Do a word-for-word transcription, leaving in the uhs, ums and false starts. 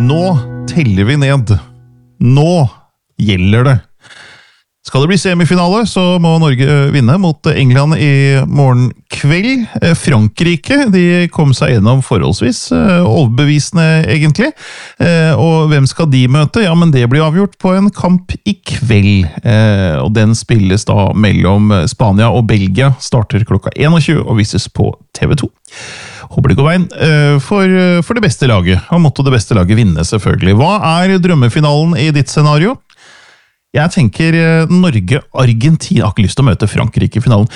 Nå teller vi ned. Nå gjelder det. Skal det bli semifinale, så må Norge vinne mot England i morgen kveld. Frankrike, de kom seg gjennom forholdsvis overbevisende egentlig. Og hvem skal de møte? Ja, men det blir avgjort på en kamp i kveld. Og den spilles da mellom Spania og Belgia. Starter klokka tjueen og vises på T V to. Håper det går veien for, for det beste laget. Og måtte det beste laget vinne, selvfølgelig. Hva er drømmefinalen i ditt scenario? Jeg tenker Norge-Argentina. Jeg har ikke lyst til å møte Frankrike i finalen.